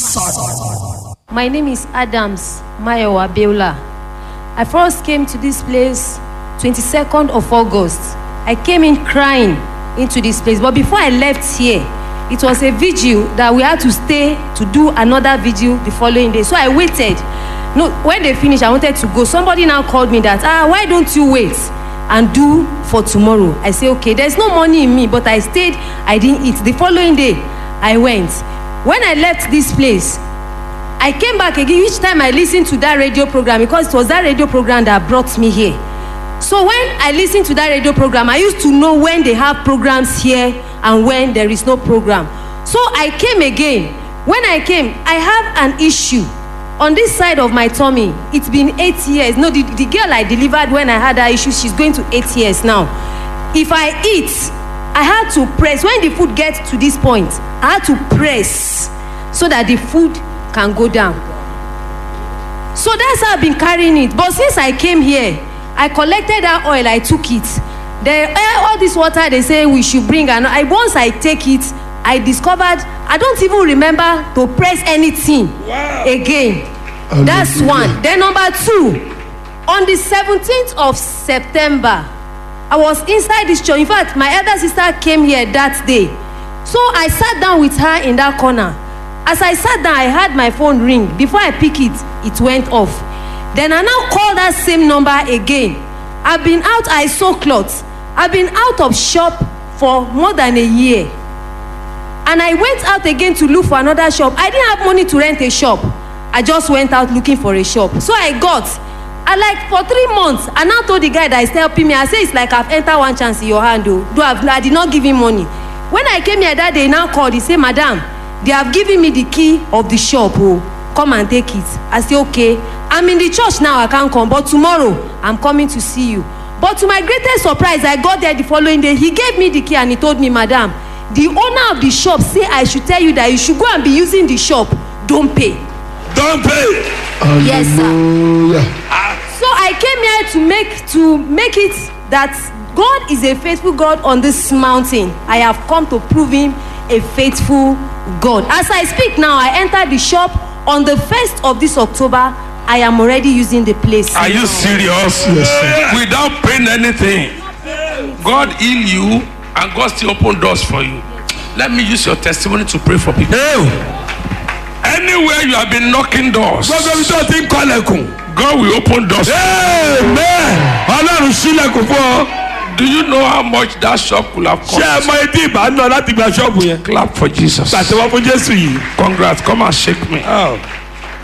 My name is Adams Mayowa Beula. I first came to this place 22nd of August. I came in crying into this place. But before I left here, it was a vigil that we had to stay to do another vigil the following day. So I waited. No, when they finished, I wanted to go. Somebody now called me that, why don't you wait and do for tomorrow? I say, okay, there's no money in me, but I stayed, I didn't eat. The following day, I went. When I left this place, I came back again. Each time I listened to that radio program, because it was that radio program that brought me here. So when I listened to that radio program, I used to know when they have programs here and when there is no program. So I came again. When I came, I have an issue on this side of my tummy. It's been 8 years. No, the girl I delivered when I had that issue, she's going to 8 years now. If I eat, I had to press. When the food gets to this point, I had to press so that the food can go down. So that's how I've been carrying it. But since I came here, I collected that oil, I took it. All this water they say we should bring, and once I take it, I discovered I don't even remember to press anything again. That's one. Then number two, on the 17th of September, I was inside this church. In fact, my elder sister came here that day. So I sat down with her in that corner. As I sat down, I heard my phone ring. Before I pick it, it went off. Then I now called that same number again. I've been out, I sew clothes. I've been out of shop for more than a year. And I went out again to look for another shop. I didn't have money to rent a shop. I just went out looking for a shop. So I got, for 3 months, I now told the guy that is helping me, I say it's like I've entered one chance in your hand. I did not give him money. When I came here that day, now called, he said, Madam, they have given me the key of the shop. Come and take it. I say, okay. I'm in the church now, I can't come. But tomorrow, I'm coming to see you. But to my greatest surprise, I got there the following day. He gave me the key and he told me, Madam, the owner of the shop say I should tell you that you should go and be using the shop. Don't pay. Don't pay. Yes, sir. So I came here to make it that God is a faithful God on this mountain. I have come to prove him a faithful God. As I speak now, I entered the shop on the 1st of this October. I am already using the place. Are you serious? Yes, without paying anything, God heal you and God still open doors for you. Let me use your testimony to pray for people. Anywhere you have been knocking doors, God will open doors. Amen. Do you know how much that shop could have cost? Clap for Jesus. Congrats. Come and shake me.